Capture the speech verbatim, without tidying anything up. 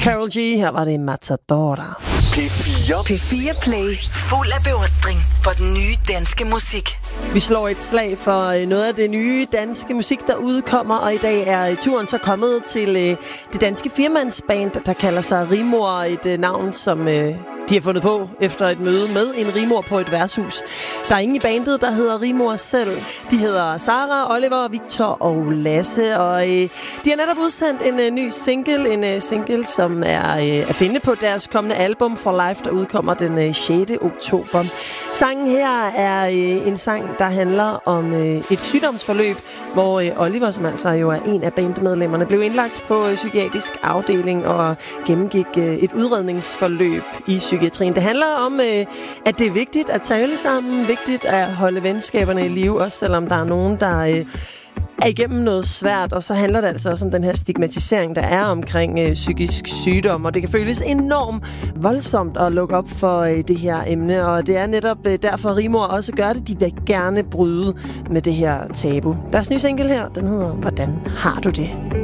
Karol G, her var det Matadora. P fire. P fire Play. Fuld af beundring for den nye danske musik. Vi slår et slag for noget af det nye danske musik, der udkommer, og i dag er turen så kommet til det danske firmandsband, der kalder sig Rimor, et navn, som de har fundet på efter et møde med en rimor på et værtshus. Der er ingen i bandet, der hedder Rimor selv. De hedder Sara, Oliver, Victor og Lasse, og øh, de har netop udsendt en øh, ny single, en øh, single, som er øh, at finde på deres kommende album For Life, der udkommer den øh, sjette oktober. Sangen her er øh, en sang, der handler om øh, et sygdomsforløb, hvor øh, Oliver, som altså jo er en af bandmedlemmerne, blev indlagt på øh, psykiatrisk afdeling og gennemgik øh, et udredningsforløb i psykiatrien. Det handler om, øh, at det er vigtigt at tale sammen, vigtigt at holde venskaberne i live, også selvom der er nogen, der øh, er igennem noget svært, og så handler det altså også om den her stigmatisering, der er omkring øh, psykisk sygdom, og det kan føles enormt voldsomt at lukke op for øh, det her emne, og det er netop øh, derfor Rimor også gør det. De vil gerne bryde med det her tabu. Deres nye single her, den hedder Hvordan har du det?